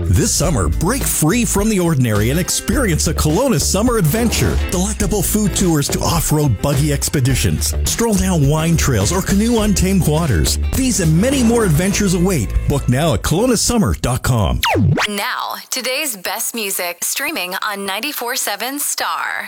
This summer, break free from the ordinary and experience a Kelowna summer adventure. Delectable food tours to off-road buggy expeditions, stroll down wine trails, or canoe untamed waters. These and many more adventures await. Book now at KelownaSummer.com. Now, today's best music streaming on 94.7 Star.